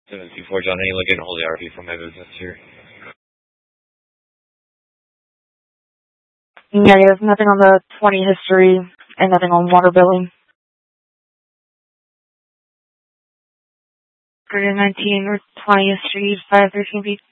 724 John Henry Lincoln, hold the RP for my business here. Negative, nothing on the 20 history and nothing on water billing. 19 or 20 history, 513 feet.